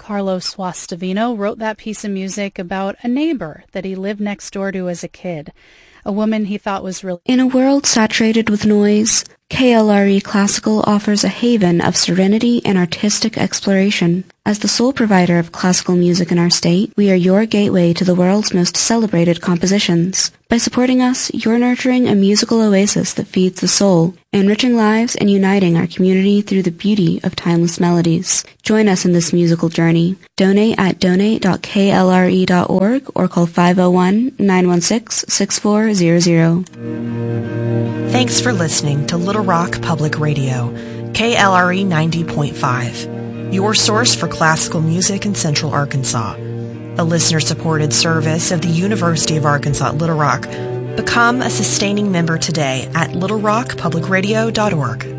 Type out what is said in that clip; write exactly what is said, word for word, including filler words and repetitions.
Carlos Guastavino wrote that piece of music about a neighbor that he lived next door to as a kid, a woman he thought was really... In a world saturated with noise, K L R E Classical offers a haven of serenity and artistic exploration. As the sole provider of classical music in our state, we are your gateway to the world's most celebrated compositions. By supporting us, you're nurturing a musical oasis that feeds the soul, enriching lives and uniting our community through the beauty of timeless melodies. Join us in this musical journey. Donate at donate dot k l r e dot org or call five oh one, nine one six, six four zero zero. Thanks for listening to Little Rock Public Radio, K L R E ninety point five, your source for classical music in Central Arkansas. A listener-supported service of the University of Arkansas at Little Rock. Become a sustaining member today at little rock public radio dot org.